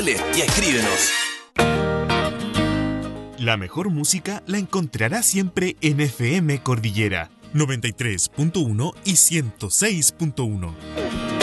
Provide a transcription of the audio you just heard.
Y escríbenos. La mejor música la encontrará siempre en FM Cordillera 93.1 y 106.1.